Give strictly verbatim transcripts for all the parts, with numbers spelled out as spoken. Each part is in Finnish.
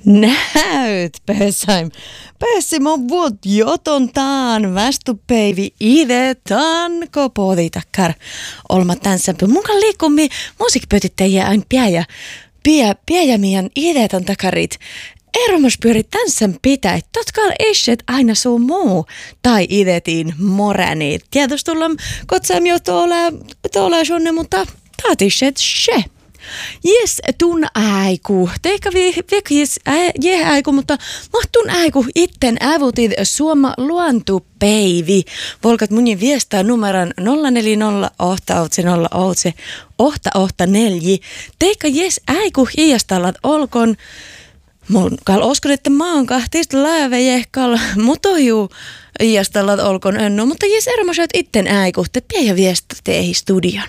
Näyt, Pessaim. Pessimon vuot joton taan västupeivi idetan kopoditakar. Olma tänsämpö. Munkan liikkummi musiikkipöytittäjiä aina piäjä. Piä, piäjämiän idetan takarit. Eromas pyörit tänsän pitää. Totkal ishet aina suu muu. Tai idetiin morani. Tietysti tullaan kotsaam jo tuolla, tuolla sonne, mutta taat ishet se. Jes, tun aiku. Teikka viekka jes jeh aiku, mutta mahtun aiku itten ävutit Suoma luontupeivi. Volkat munin viestää numeron nolla neljä nolla ohta nolla ohtse ohta ohta neljä. Teikka jes aiku hiastallat olkon. Mun kal oskon, että mä oon kahtista läävejehkal, mutta juu hiastallat olkon enno. Mutta jes eromasyöt itten aiku. Te piäjä viestää teihin studion.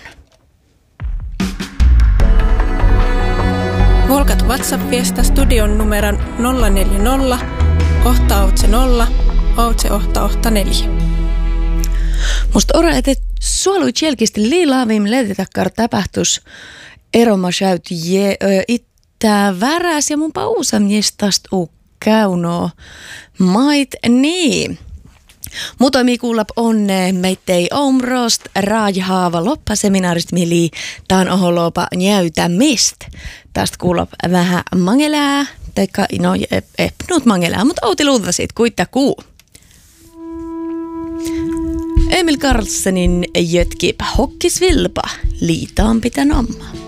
Volkat WhatsApp-viesta studion numeron nolla neljä nolla ohta ohtse nolla ohtse ohta ohta neljä. Musta ora, että suolui tjelkisti liilaavim leetitakkar tapahtus eromasyöt ittää väräs ja mun pausam jestast uu käynoo mait niin. Mutoimi kuulap onne meittei omrost raajhaava loppaseminaarist mili taan oholopa njäytämist. Tästä kuulap vähän mangelää, teikka no epnut mangelää, mutta outi luutasit kuitta kuu. Emil Karlssonin jötkip hokkisvilpa liitaan pitän amma.